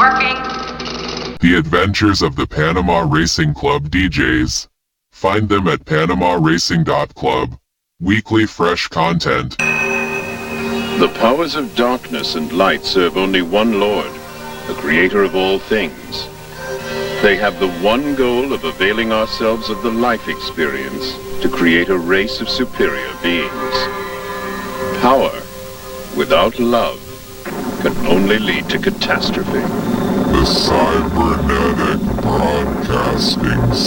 Working. The Adventures of the Panama Racing Club DJs. Find them at PanamaRacing.club. Weekly fresh content. The powers of darkness and light serve only one Lord, the creator of all things. They have the one goal of availing ourselves of the life experience to create a race of superior beings. Power without love can only lead to catastrophe. The Cybernetic Broadcasting